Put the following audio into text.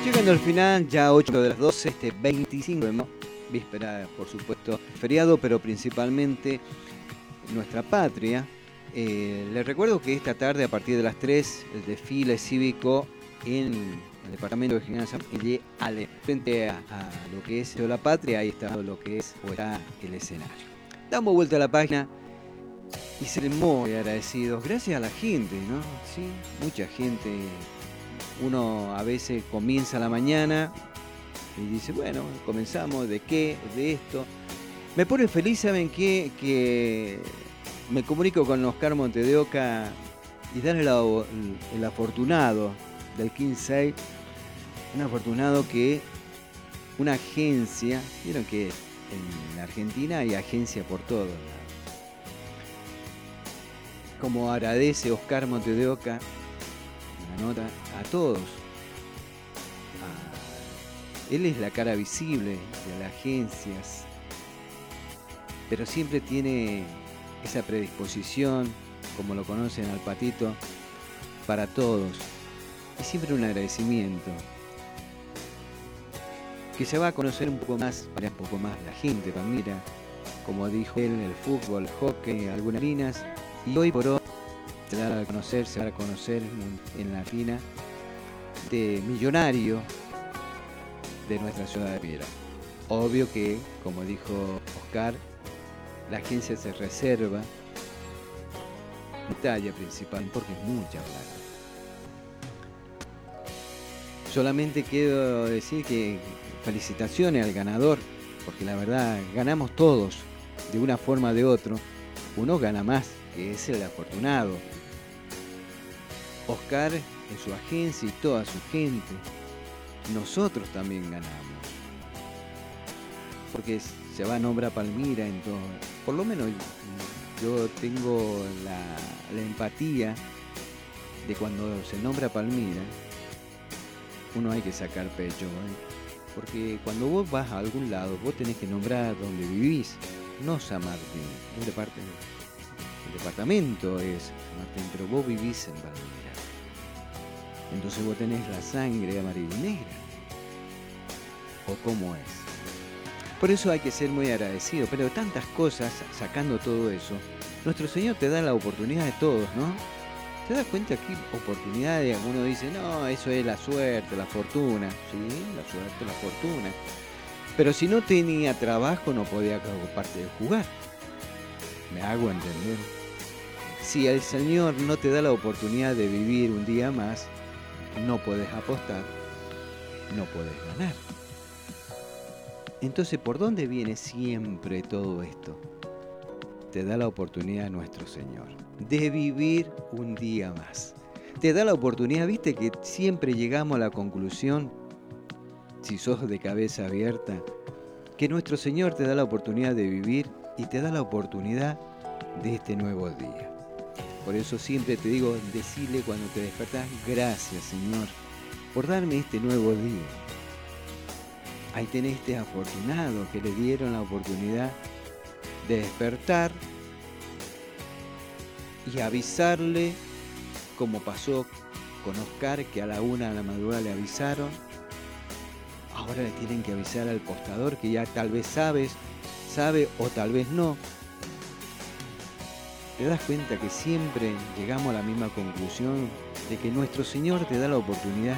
Llegando al final, ya 8 de las 12, este 25 de mayo, víspera, por supuesto, feriado, pero principalmente nuestra patria. Les recuerdo que esta tarde, a partir de las 3, el desfile cívico en el departamento de General San Miguel, frente a lo que es la patria, ahí está lo que es o está el escenario. Damos vuelta a la página y seremos muy agradecidos, gracias a la gente, ¿no? Sí, mucha gente. Uno a veces comienza la mañana y dice, bueno, comenzamos, ¿de qué? De esto. Me pone feliz, ¿saben qué? Que me comunico con Oscar Monte de Oca y darle el afortunado del 15, un afortunado que una agencia, vieron que en Argentina hay agencia por todo, ¿no? Como agradece Oscar Monte de Oca, una nota a todos. Él es la cara visible de las agencias, pero siempre tiene esa predisposición, como lo conocen al Patito, para todos. Y siempre un agradecimiento. Que se va a conocer un poco más la gente, Palmira, como dijo él, el fútbol, el hockey, algunas linas. Y hoy por hoy se va a conocer en la Argentina de millonario de nuestra ciudad de Piedra. Obvio que, como dijo Oscar, la agencia se reserva talla principal porque es mucha plata. Solamente quiero decir que felicitaciones al ganador, porque la verdad ganamos todos de una forma o de otra. Uno gana más, que es el afortunado. Oscar en su agencia y toda su gente. Nosotros también ganamos, porque se va a nombrar Palmira en todo. Por lo menos yo tengo la empatía de cuando se nombra Palmira, uno hay que sacar pecho, ¿eh? Porque cuando vos vas a algún lado, vos tenés que nombrar donde vivís, no San Martín. El departamento es San Martín, pero vos vivís en Palmira. Entonces vos tenés la sangre amarilla y negra. ¿O cómo es? Por eso hay que ser muy agradecido. Pero de tantas cosas, sacando todo eso, nuestro Señor te da la oportunidad de todos, ¿no? ¿Te das cuenta que oportunidades? Algunos dicen, no, eso es la suerte, la fortuna. Sí, la suerte, la fortuna. Pero si no tenía trabajo, no podía ocuparte de jugar. ¿Me hago entender? Si el Señor no te da la oportunidad de vivir un día más, no puedes apostar, no puedes ganar. Entonces, ¿por dónde viene siempre todo esto? Te da la oportunidad nuestro Señor de vivir un día más. Te da la oportunidad, viste que siempre llegamos a la conclusión, si sos de cabeza abierta, que nuestro Señor te da la oportunidad de vivir y te da la oportunidad de este nuevo día. Por eso siempre te digo, decile cuando te despertás, gracias Señor por darme este nuevo día. Ahí tenés este afortunado que le dieron la oportunidad de despertar y avisarle, como pasó con Oscar, que a la 1 de la madrugada le avisaron. Ahora le tienen que avisar al postador, que ya tal vez sabe o tal vez no. ¿Te das cuenta que siempre llegamos a la misma conclusión de que nuestro Señor te da la oportunidad